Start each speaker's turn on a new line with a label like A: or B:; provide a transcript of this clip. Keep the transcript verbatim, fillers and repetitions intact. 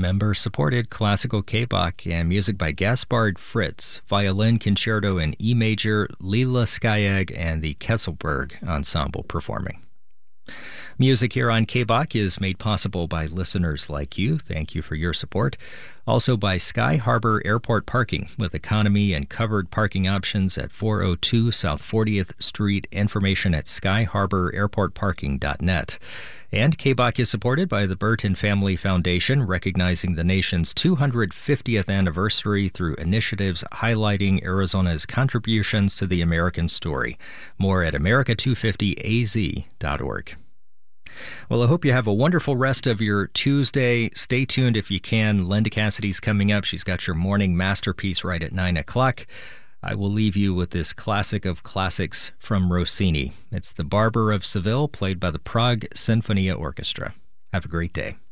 A: member-supported classical K-Bach and music by Gaspard Fritz, violin concerto in E major, Lila Skayag, and the Kesselberg Ensemble performing. Music here on K-Bach is made possible by listeners like you. Thank you for your support. Also by Sky Harbor Airport Parking, with economy and covered parking options at four oh two South fortieth Street. Information at sky harbor airport parking dot net. And K-Bach is supported by the Burton Family Foundation, recognizing the nation's two hundred fiftieth anniversary through initiatives highlighting Arizona's contributions to the American story. More at america two fifty a z dot org. Well, I hope you have a wonderful rest of your Tuesday. Stay tuned if you can. Linda Cassidy's coming up. She's got your morning masterpiece right at nine o'clock. I will leave you with this classic of classics from Rossini. It's The Barber of Seville, played by the Prague Sinfonia Orchestra. Have a great day.